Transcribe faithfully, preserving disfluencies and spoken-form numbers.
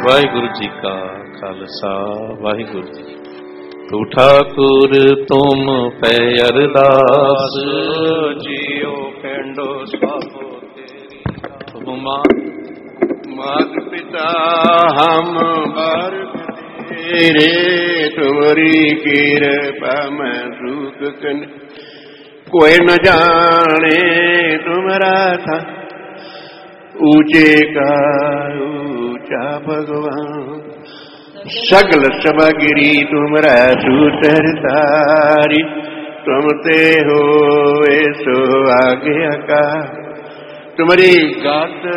ਵਾਹਿਗੁਰੂ ਜੀ ਕਾ ਖਾਲਸਾ ਵਾਹਿਗੁਰੂ ਜੀ। ਤੂੰ ਠਾਕੁਰ ਤੁਮ ਪੈ ਅਰਦਾਸ ਜੀਓ ਪਿੰਡੋ ਸਭੋ ਤੇਰੀ ਤੁਮ ਮਾਤ ਪਿਤਾ ਹਮ ਬਾਰਕ ਤੇਰੇ ਤੁਮਰੀ ਕਿਰਪਾ ਮੈਂ ਸੁਖ ਕਨ ਕੋਈ ਨ ਜਾਣੇ ਤੁਮਰਾ ਥਾ ऊंचे का ऊंचा भगवान सगल सबगिरी तुमरा सूतर तारी तुम ते हो सो आज्ञा का तुम्हारी गात